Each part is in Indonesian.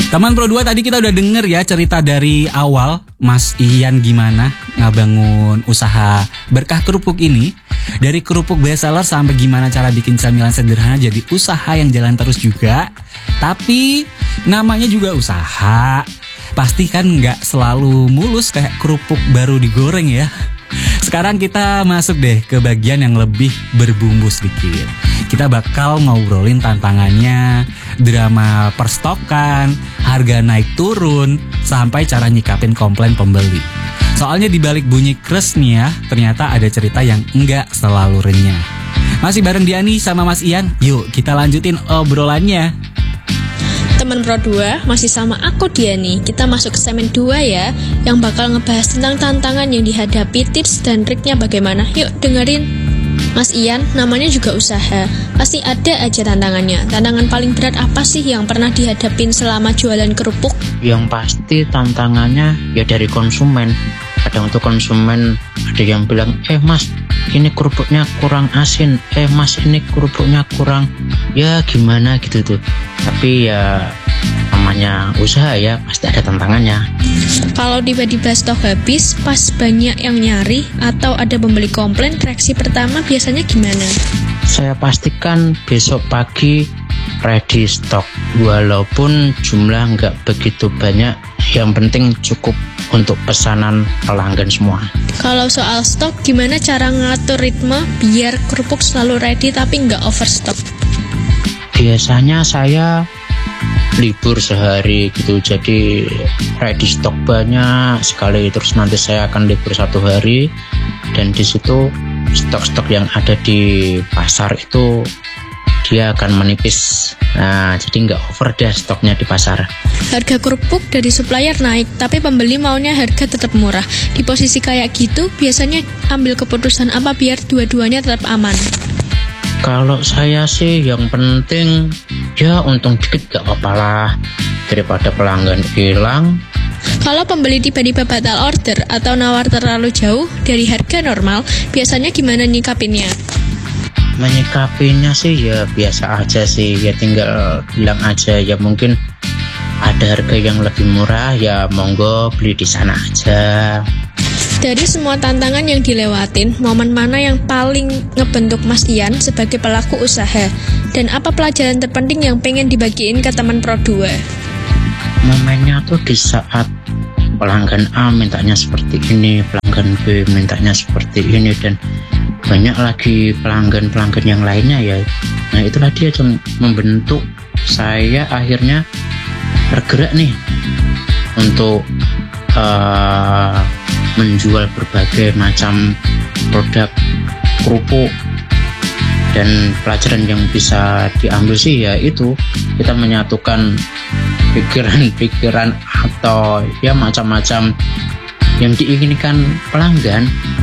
Teman Pro 2, tadi kita udah denger ya cerita dari awal Mas Ian gimana ngebangun usaha Berkah Kerupuk ini. Dari kerupuk bestseller sampai gimana cara bikin camilan sederhana jadi usaha yang jalan terus juga. Tapi namanya juga usaha, pasti kan gak selalu mulus kayak kerupuk baru digoreng ya. Sekarang kita masuk deh ke bagian yang lebih berbumbu sedikit. Kita bakal ngobrolin tantangannya, drama perstokan, harga naik turun, sampai cara nyikapin komplain pembeli. Soalnya dibalik bunyi kres nih ya, ternyata ada cerita yang enggak selalu renyah. Masih bareng Diani sama Mas Ian, yuk kita lanjutin obrolannya. Teman Pro 2, masih sama aku Diani. Kita masuk ke segmen 2 ya, yang bakal ngebahas tentang tantangan yang dihadapi, tips dan triknya bagaimana. Yuk dengerin. Mas Ian, namanya juga usaha, pasti ada aja tantangannya. Tantangan paling berat apa sih yang pernah dihadapin selama jualan kerupuk? Yang pasti tantangannya ya dari konsumen. Kadang tuh konsumen ada yang bilang, mas ini kerupuknya kurang asin, mas ini kerupuknya kurang, ya gimana gitu tuh. Tapi ya namanya usaha ya, pasti ada tantangannya. Kalau tiba-tiba stok habis, pas banyak yang nyari atau ada pembeli komplain, reaksi pertama biasanya gimana? Saya pastikan besok pagi ready stock, walaupun jumlah nggak begitu banyak, yang penting cukup untuk pesanan pelanggan semua. Kalau soal stok, gimana cara ngatur ritme biar kerupuk selalu ready tapi nggak overstock? Biasanya saya libur sehari gitu, jadi ready stock banyak sekali, terus nanti saya akan libur 1 hari, dan di situ stok-stok yang ada di pasar itu dia akan menipis. Nah, jadi nggak over deh stoknya di pasar. Harga kerupuk dari supplier naik, tapi pembeli maunya harga tetap murah. Di posisi kayak gitu, biasanya ambil keputusan apa biar dua-duanya tetap aman? Kalau saya sih yang penting ya untung dikit gak apa-apa lah, daripada pelanggan hilang. Kalau pembeli tiba-tiba batal order atau nawar terlalu jauh dari harga normal, biasanya gimana nyikapinnya? Menyikapinya sih ya biasa aja sih, ya tinggal bilang aja ya mungkin ada harga yang lebih murah, ya monggo beli di sana aja. Dari semua tantangan yang dilewatin, momen mana yang paling ngebentuk Mas Ian sebagai pelaku usaha? Dan apa pelajaran terpenting yang pengen dibagiin ke teman Pro 2? Momennya tuh di saat pelanggan A mintanya seperti ini, pelanggan B mintanya seperti ini, dan banyak lagi pelanggan-pelanggan yang lainnya ya. Nah itulah dia yang membentuk saya akhirnya bergerak nih untuk menjual berbagai macam produk kerupuk. Dan pelajaran yang bisa diambil sih ya itu, kita menyatukan pikiran-pikiran atau ya macam-macam yang diinginkan pelanggan.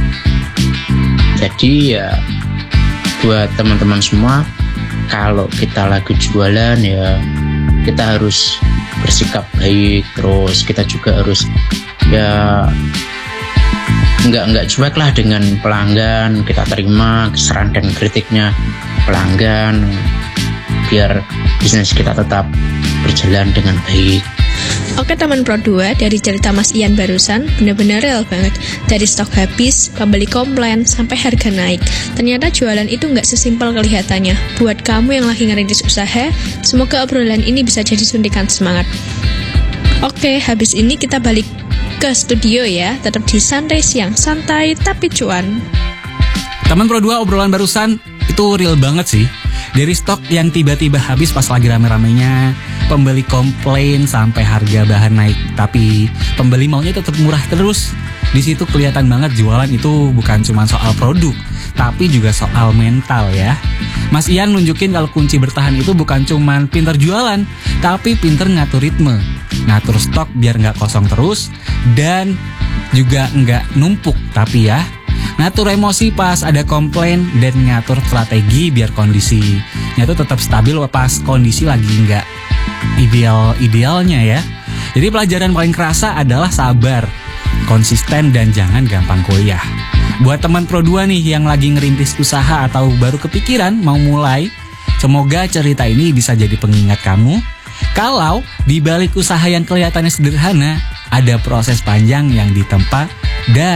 Jadi ya buat teman-teman semua, kalau kita lagi jualan ya kita harus bersikap baik, terus kita juga harus ya nggak cuek lah dengan pelanggan. Kita terima saran dan kritiknya pelanggan biar bisnis kita tetap berjalan dengan baik. Oke teman Pro 2, dari cerita Mas Ian barusan benar-benar real banget. Dari stok habis, pembeli komplain, sampai harga naik. Ternyata jualan itu nggak sesimpel kelihatannya. Buat kamu yang lagi ngerintis usaha, semoga obrolan ini bisa jadi suntikan semangat. Oke, habis ini kita balik ke studio ya. Tetap di Santai Siang, santai tapi cuan. Teman Pro 2, obrolan barusan itu real banget sih. Dari stok yang tiba-tiba habis pas lagi rame-ramenya, pembeli komplain sampai harga bahan naik, tapi pembeli maunya tetap murah terus. Di situ kelihatan banget jualan itu bukan cuma soal produk, tapi juga soal mental ya. Mas Ian nunjukin kalau kunci bertahan itu bukan cuma pinter jualan, tapi pinter ngatur ritme, ngatur stok biar nggak kosong terus, dan juga nggak numpuk, tapi ya ngatur emosi pas ada komplain, dan ngatur strategi biar kondisinya tuh tetap stabil pas kondisi lagi nggak idealnya ya. Jadi pelajaran paling kerasa adalah sabar, konsisten, dan jangan gampang goyah. Buat teman Pro 2 nih yang lagi ngerintis usaha atau baru kepikiran mau mulai, semoga cerita ini bisa jadi pengingat kamu Kalau di balik usaha yang kelihatannya sederhana, ada proses panjang yang ditempa dan